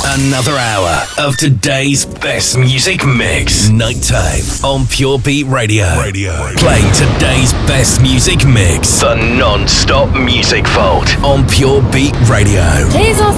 Another hour of today's best music mix. Nighttime on Pure Beat Radio. Playing today's best music mix. The non-stop music vault on Pure Beat Radio. Les enfants